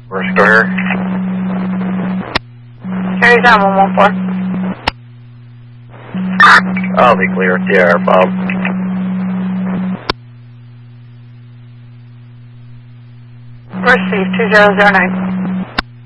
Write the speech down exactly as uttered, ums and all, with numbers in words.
We're clear. Carry down one one four. I'll be clear. T R, Bob. Receive two zero zero nine.